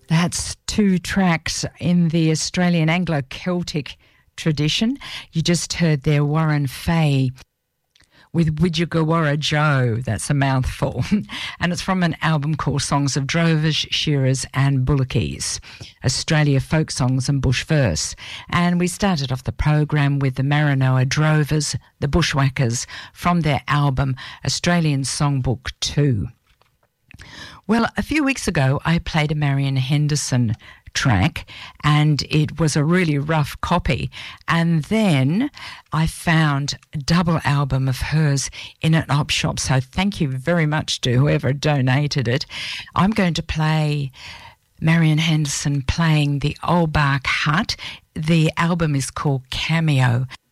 That's two tracks in the Australian Anglo-Celtic tradition. You just heard there Warren Fay with Widjagowara Joe. That's a mouthful. And it's from an album called Songs of Drovers, Shearers and Bullockys, Australia Folk Songs and Bush Verse. And we started off the program with the Maranoa Drovers, the Bushwhackers, from their album Australian Songbook 2. Well, a few weeks ago, I played a Marion Henderson track, and it was a really rough copy. And then I found a double album of hers in an op shop. So thank you very much to whoever donated it. I'm going to play Marion Henderson playing the Old Bark Hut. The album is called Cameo.